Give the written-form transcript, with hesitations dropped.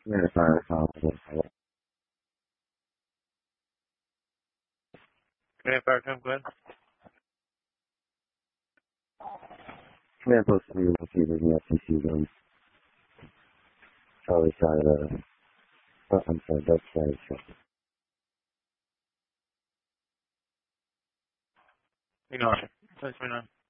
Yeah, fire. Okay, fire time, go ahead. Yeah, supposed to be receivers in the FCC zone. Charlie side I'm sorry, Dutch side. Ignore it. 29.